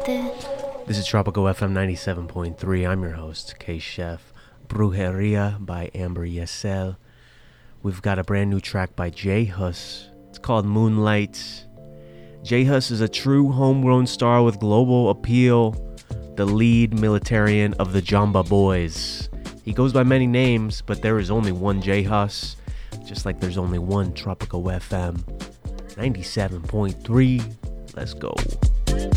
This is Tropical FM 97.3. I'm your host, K-Chef. Brujeria by Amber Yesel. We've got a brand new track by J Hus. It's called Moonlight. J Hus is a true homegrown star with global appeal, the lead militarian of the Jamba Boys. He goes by many names, but there is only one J Hus, just like there's only one Tropical FM 97.3. Let's go.